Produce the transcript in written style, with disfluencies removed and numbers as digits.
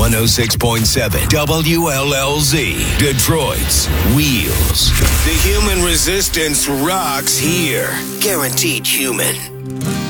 106.7 WLLZ, Detroit's Wheels. The human resistance rocks here. Guaranteed human.